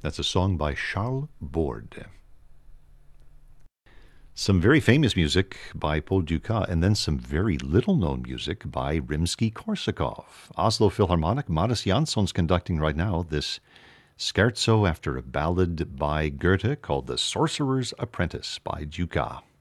That's a song by Charles Borde. Some very famous music by Paul Dukas, and then some very little-known music by Rimsky-Korsakov. Oslo Philharmonic, Modest Jansson's conducting right now this scherzo after a ballad by Goethe called The Sorcerer's Apprentice by Dukas.